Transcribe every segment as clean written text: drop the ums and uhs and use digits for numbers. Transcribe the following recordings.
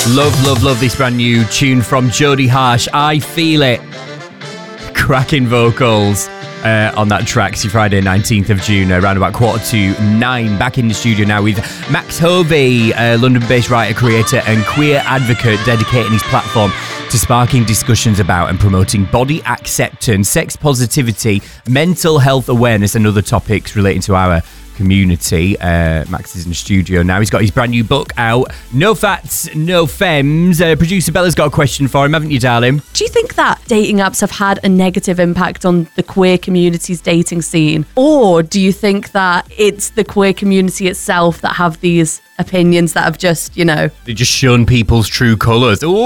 Love this brand new tune from Jodie Harsh. I Feel It. Cracking vocals on that track. See, Friday 19th of June, around about 8:45. Back in the studio now with Max Hovey, London-based writer, creator and queer advocate, dedicating his platform to sparking discussions about and promoting body acceptance, sex positivity, mental health awareness and other topics relating to our community. Max is in the studio now. He's got his brand new book out, No Fats, No Femmes. Producer Bella's got a question for him, haven't you, darling? Do you think that dating apps have had a negative impact on the queer community's dating scene? Or do you think that it's the queer community itself that have these opinions that have just, They just shown people's true colours. Ooh!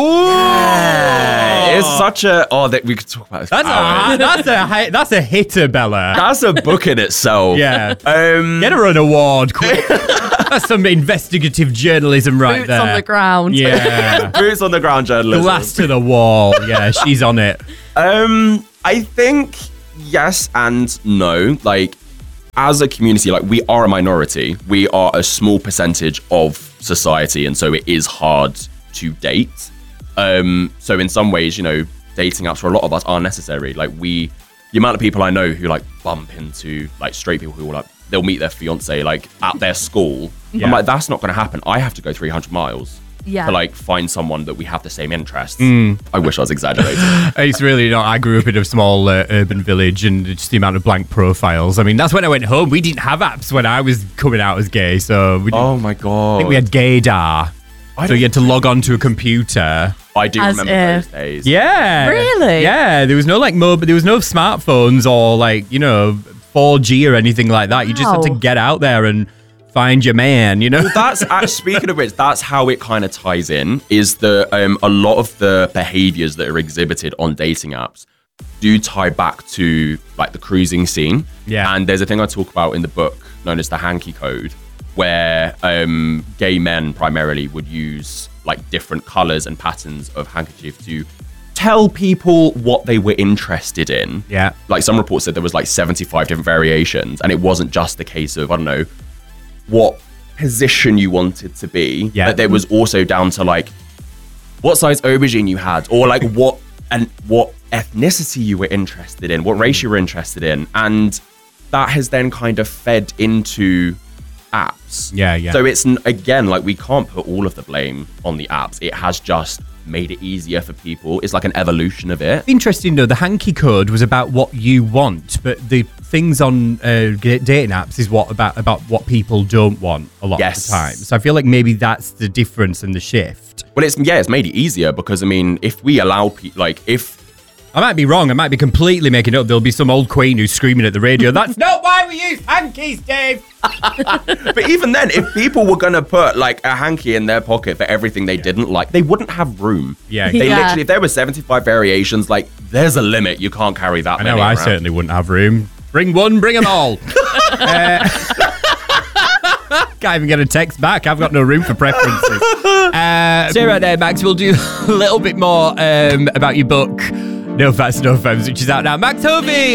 Yeah, it's such a... Oh, that we could talk about this. That's a hitter, Bella. That's a book in itself. Yeah. Get her an award, quick. That's some investigative journalism right Boots there. on the ground. Yeah. Boots on the ground journalism. Glass to the wall. Yeah, she's on it. I think yes and no. Like, as a community, like, we are a minority. We are a small percentage of society, and so it is hard to date. So in some ways, dating apps for a lot of us are necessary. Like, the amount of people I know who like bump into like straight people who will they'll meet their fiance like at their school. Yeah. I'm like, that's not going to happen. I have to go 300 miles. Yeah. To like find someone that we have the same interests. I wish I was exaggerating. It's really not. I grew up in a small urban village, and just the amount of blank profiles. I mean, that's when I went home. We didn't have apps when I was coming out as gay, so we didn't, Oh my god! I think we had Gaydar. So you had to log on to a computer. I do As remember if. those days. Yeah. Really? Yeah. There was no there was no smartphones or 4G or anything like that. You just had to Wow. get out there and find your man, That's speaking of which, that's how it kind of ties in. Is the a lot of the behaviors that are exhibited on dating apps do tie back to like the cruising scene. Yeah. And there's a thing I talk about in the book known as the hanky code, where gay men primarily would use like different colors and patterns of handkerchief to tell people what they were interested in. Yeah. Like, some reports said there was like 75 different variations, and it wasn't just the case of, I don't know, what position you wanted to be. Yeah. But there was also down to like what size aubergine you had, or like what ethnicity you were interested in, what race you were interested in. And that has then kind of fed into apps. Yeah. So it's, again, like, we can't put all of the blame on the apps. It has just made it easier for people. It's like an evolution of it. Interesting though, the hanky code was about what you want, but the things on dating apps is about what people don't want a lot of the time. So I feel like maybe that's the difference and the shift. Well, it's made it easier because, I mean, if we allow people, like, if I might be wrong, I might be completely making it up. There'll be some old queen who's screaming at the radio, that's not why we use hankies, Dave! But even then, if people were going to put like a hanky in their pocket for everything they didn't like, they wouldn't have room. Yeah. They Yeah. literally, if there were 75 variations, like, there's a limit. You can't carry that I many know I around. certainly wouldn't have room. Bring one, bring them all. Can't even get a text back. I've got no room for preferences. Stay right there, Max. We'll do a little bit more about your book, No Fats, No Femmes, which is out now. Max Hovey